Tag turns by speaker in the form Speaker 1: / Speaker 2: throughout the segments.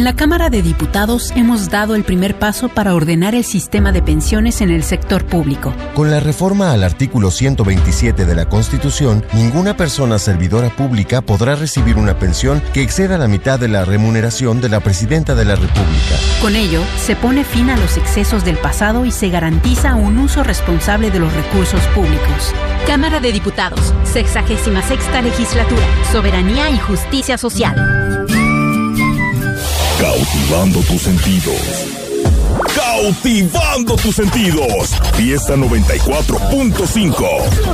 Speaker 1: la Cámara de Diputados hemos dado el primer paso para ordenar el sistema de pensiones en el sector público.
Speaker 2: Con la reforma al artículo 127 de la Constitución, ninguna persona servidora pública podrá recibir una pensión que exceda la mitad de la remuneración de la Presidenta de la República.
Speaker 1: Con ello, se pone fin a los excesos del pasado y se garantiza un uso responsable de los recursos públicos. Cámara de Diputados, 66ª Legislatura, Soberanía y Justicia Social.
Speaker 3: Cautivando tus sentidos. Cautivando tus sentidos. Fiesta 94.5.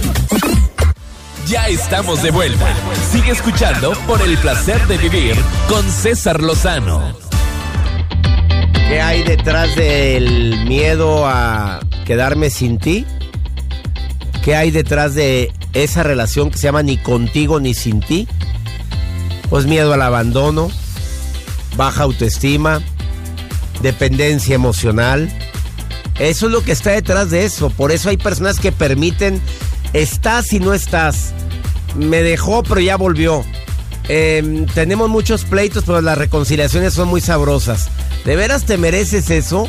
Speaker 4: Ya estamos de vuelta. Sigue escuchando por el placer de vivir con César Lozano.
Speaker 5: ¿Qué hay detrás del miedo a quedarme sin ti? ¿Qué hay detrás de esa relación que se llama ni contigo ni sin ti? Pues miedo al abandono, baja autoestima, dependencia emocional. Eso es lo que está detrás de eso. Por eso hay personas que permiten, estás y no estás. Me dejó pero ya volvió. Tenemos muchos pleitos, pero las reconciliaciones son muy sabrosas. ¿De veras te mereces eso?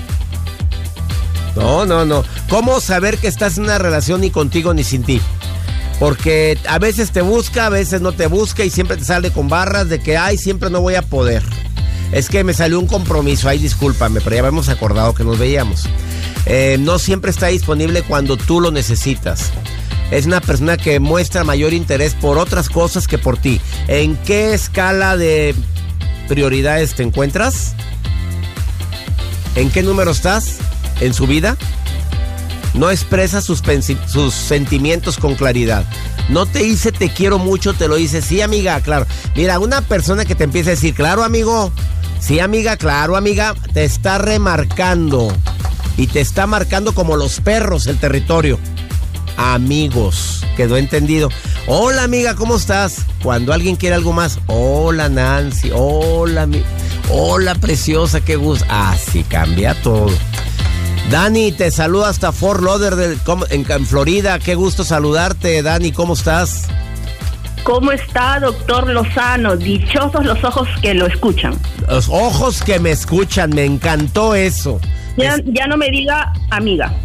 Speaker 5: No. ¿Cómo saber que estás en una relación ni contigo ni sin ti? Porque a veces te busca, a veces no te busca y siempre te sale con barras de que, ay, siempre no voy a poder. Es que me salió un compromiso, ay, discúlpame, pero ya habíamos acordado que nos veíamos. No siempre está disponible cuando tú lo necesitas. Es una persona que muestra mayor interés por otras cosas que por ti. ¿En qué escala de prioridades te encuentras? ¿En qué número estás en su vida? No expresa sus sentimientos con claridad. No te dice te quiero mucho, te lo dice sí, amiga, claro. Mira, una persona que te empieza a decir claro, amigo, sí, amiga, claro, amiga, te está remarcando. Y te está marcando como los perros el territorio. Amigos, quedó entendido. Hola, amiga, ¿cómo estás? Cuando alguien quiere algo más, hola, Nancy, hola, preciosa, qué gusto. Así cambia todo. Dani, te saluda hasta Fort Lauderdale, en Florida. Qué gusto saludarte, Dani, ¿cómo estás?
Speaker 6: ¿Cómo está, doctor Lozano? Dichosos los ojos que lo escuchan.
Speaker 5: Los ojos que me escuchan, me encantó eso.
Speaker 6: Ya no me diga amiga.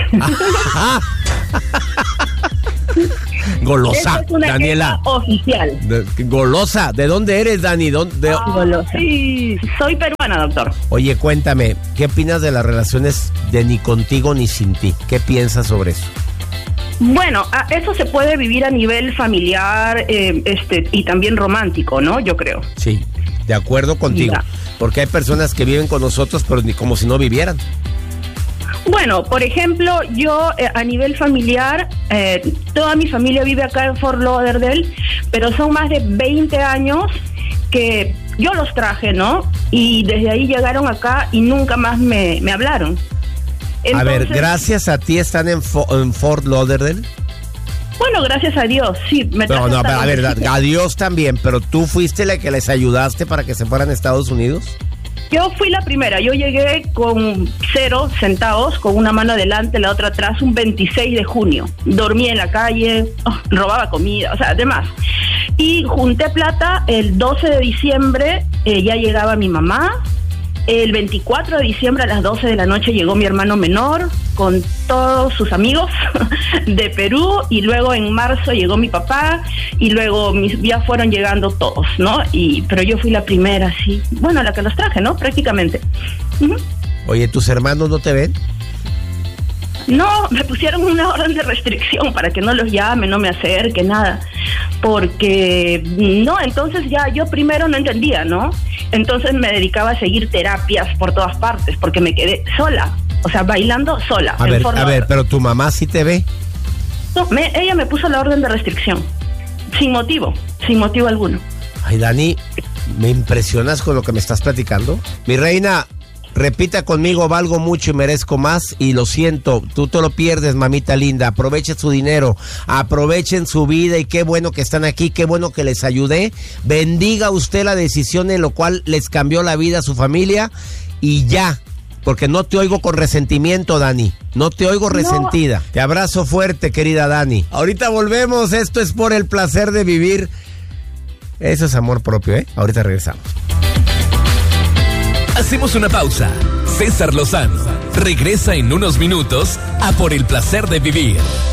Speaker 5: Golosa,
Speaker 6: es una
Speaker 5: Daniela.
Speaker 6: Oficial.
Speaker 5: Golosa, ¿de dónde eres, Dani?
Speaker 6: Golosa. Sí, soy peruana, doctor.
Speaker 5: Oye, cuéntame, ¿qué opinas de las relaciones de ni contigo ni sin ti? ¿Qué piensas sobre eso?
Speaker 6: Bueno, eso se puede vivir a nivel familiar y también romántico, ¿no? Yo creo.
Speaker 5: Sí, de acuerdo contigo.
Speaker 6: Mira.
Speaker 5: Porque hay personas que viven con nosotros, pero ni como si no vivieran.
Speaker 6: Bueno, por ejemplo, yo a nivel familiar, toda mi familia vive acá en Fort Lauderdale, pero son más de 20 años que yo los traje, ¿no? Y desde ahí llegaron acá y nunca más me hablaron. Entonces,
Speaker 5: a ver, gracias a ti están en Fort Lauderdale.
Speaker 6: Bueno, gracias a Dios, sí.
Speaker 5: No, a ver, a Dios también, pero tú fuiste la que les ayudaste para que se fueran a Estados Unidos.
Speaker 6: Yo fui la primera, yo llegué con 0 centavos, con una mano adelante, la otra atrás, un 26 de junio. Dormí en la calle, robaba comida, o sea, además. Y junté plata, el 12 de diciembre ya llegaba mi mamá. El 24 de diciembre a las 12 de la noche llegó mi hermano menor con todos sus amigos de Perú, y luego en marzo llegó mi papá, y luego ya fueron llegando todos, ¿no? Pero yo fui la primera, sí. Bueno, la que los traje, ¿no? Prácticamente. Uh-huh.
Speaker 5: Oye, ¿tus hermanos no te ven?
Speaker 6: No, me pusieron una orden de restricción para que no los llame, no me acerque, nada. Porque, no, entonces ya yo primero no entendía, ¿no? Entonces me dedicaba a seguir terapias por todas partes, porque me quedé sola, o sea, bailando sola.
Speaker 5: A ver, pero tu mamá sí te ve.
Speaker 6: No, ella me puso la orden de restricción, sin motivo alguno.
Speaker 5: Ay, Dani, me impresionas con lo que me estás platicando. Mi reina, repita conmigo, valgo mucho y merezco más, y lo siento, tú te lo pierdes, mamita linda. Aprovechen su dinero, aprovechen su vida, y qué bueno que están aquí, qué bueno que les ayudé. Bendiga usted la decisión en la cual les cambió la vida a su familia, y ya, porque no te oigo con resentimiento, Dani, no te oigo resentida. Te abrazo fuerte, querida Dani. Ahorita volvemos, esto es Por el Placer de Vivir. Eso es amor propio, ¿eh? Ahorita regresamos.
Speaker 4: Hacemos una pausa. César Lozano regresa en unos minutos a Por el Placer de Vivir.